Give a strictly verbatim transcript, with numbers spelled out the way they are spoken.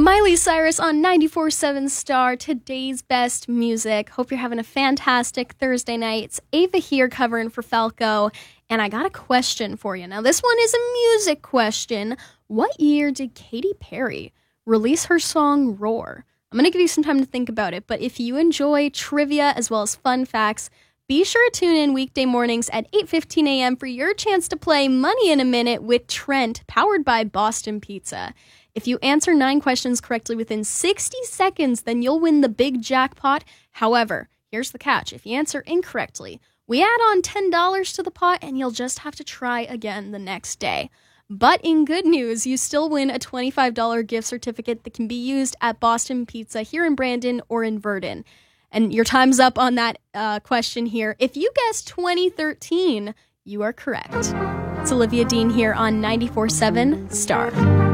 Miley Cyrus on ninety-four point seven Star, today's best music. Hope you're having a fantastic Thursday night. It's Ava here covering for Falco, and I got a question for you. Now, this one is a music question. What year did Katy Perry release her song Roar? I'm going to give you some time to think about it, but if you enjoy trivia as well as fun facts, be sure to tune in weekday mornings at eight fifteen a.m. for your chance to play Money in a Minute with Trent, powered by Boston Pizza. If you answer nine questions correctly within sixty seconds, then you'll win the big jackpot. However, here's the catch. If you answer incorrectly, we add on ten dollars to the pot and you'll just have to try again the next day. But in good news, you still win a twenty-five dollars gift certificate that can be used at Boston Pizza here in Brandon or in Verdon. And your time's up on that uh, question here. If you guessed twenty thirteen, you are correct. It's Olivia Dean here on ninety-four point seven Star.